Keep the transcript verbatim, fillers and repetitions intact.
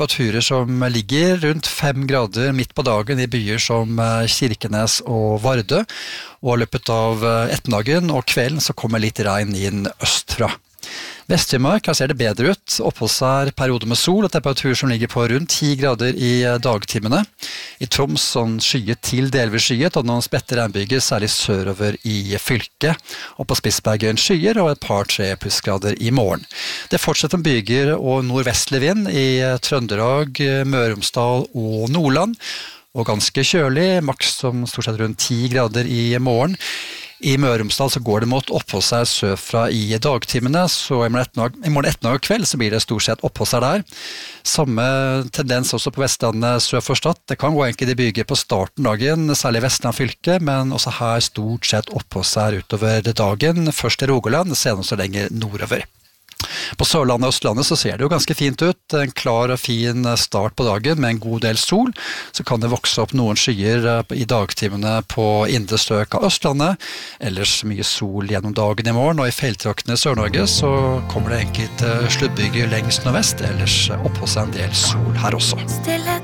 temperaturer som ligger rundt fem grader midt på dagen i byer som Kirkenes og Vardø, og i løpet av ettermiddagen og kvelden så kommer litt regn inn østfra. Vest-Finnmark, her ser det bedre ut. Oppholdsvær, periode med sol og temperatur som ligger på rundt ti grader i dagtimene. I Troms sånn skyet til delvis skyet, og noen spredte regnbyger, særlig sørover i fylket. Og på Spitsbergen skyer og et par tre plussgrader i morgen. Det fortsetter med byger og nordvestlig vind i Trøndelag, Møre og Romsdal og Nordland. Og ganske kjølig, maks som stort sett rundt ti grader i morgen. I Møre og Romsdal så går det mot oppholdsvær sørfra i dagtimene, så i morgen ettermiddag og kveld så blir det stort sett oppholdsvær der. Samme tendens også på Vestlandet sør for Stad. Det kan gå enkelte byger på starten dagen, særlig i Vestland fylke, men også her stort sett oppholdsvær utover dagen. Først i Rogaland, senere så lenger nordover. På Sørlandet og Østlandet så ser det jo ganske fint ut. En klar og fin start på dagen med en god del sol. Så kan det vokse opp noen skyer i dagtimene på indre strøk av Østlandet. Ellers mye sol gjennom dagen i morgen, og i fjelltraktene i Sør-Norge så kommer det enkelte sluddbyger lengst nordvest. Ellers oppholder seg en del sol her også.